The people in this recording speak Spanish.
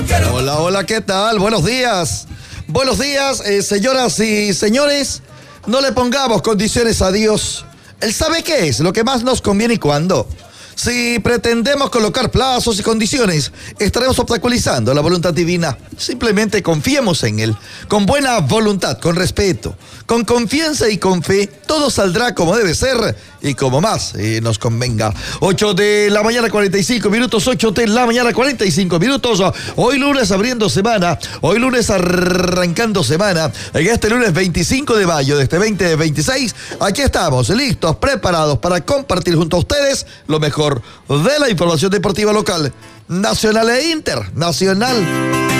Hola, hola, ¿qué tal? Buenos días. Buenos días, señoras y señores. No le pongamos condiciones a Dios. Él sabe qué es lo que más nos conviene y cuándo. Si pretendemos colocar plazos y condiciones, estaremos obstaculizando la voluntad divina. Simplemente confiemos en Él, con buena voluntad, con respeto, con confianza y con fe. Todo saldrá como debe ser y como más nos convenga. 8 de la mañana, 45 minutos, 8 de la mañana, 45 minutos. Hoy lunes abriendo semana, hoy lunes arrancando semana. En este lunes 25 de mayo de este 2026, aquí estamos, listos, preparados para compartir junto a ustedes lo mejor de la información deportiva local, nacional e internacional.